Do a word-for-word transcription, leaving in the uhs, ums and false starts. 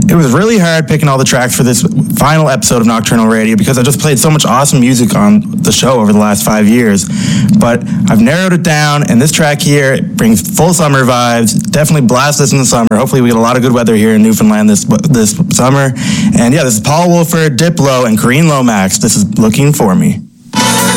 It was really hard picking all the tracks for this final episode of Nocturnal Radio because I just played so much awesome music on the show over the last five years. But I've narrowed it down, and this track here brings full summer vibes. Definitely blast this in the summer. Hopefully we get a lot of good weather here in Newfoundland this this summer. And yeah, this is Paul Woolford, Diplo, and Corinne Lomax. This is Looking For Me.